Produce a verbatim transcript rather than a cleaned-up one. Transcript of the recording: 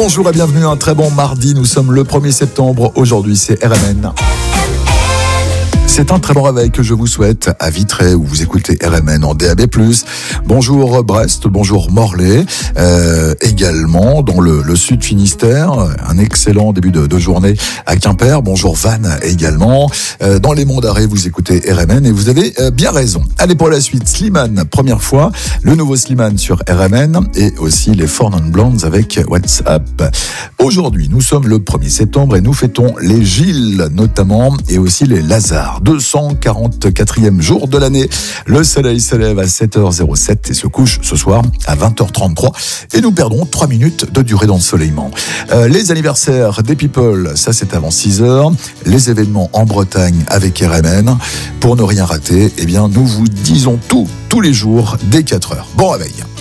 Bonjour et bienvenue, un très bon mardi, nous sommes le premier septembre, aujourd'hui c'est R M N. C'est un très bon réveil que je vous souhaite à Vitré où vous écoutez R M N en D A B plus. Bonjour Brest, bonjour Morlaix, euh, également dans le, le sud Finistère, un excellent début de, de journée à Quimper. Bonjour Vannes également. Euh, dans les Monts d'Arrée, vous écoutez R M N et vous avez euh, bien raison. Allez pour la suite, Slimane, première fois, le nouveau Slimane sur R M N et aussi les Four Non Blondes avec WhatsApp. Aujourd'hui, nous sommes le premier septembre et nous fêtons les Gilles notamment et aussi les Lazars. deux cent quarante-quatrième jour de l'année. Le soleil se lève à sept heures zéro sept et se couche ce soir à vingt heures trente-trois. Et nous perdons trois minutes de durée d'ensoleillement. Euh, les anniversaires des people, ça c'est avant six heures. Les événements en Bretagne avec R M N. Pour ne rien rater, eh bien, nous vous disons tout, tous les jours, dès quatre heures. Bon réveil.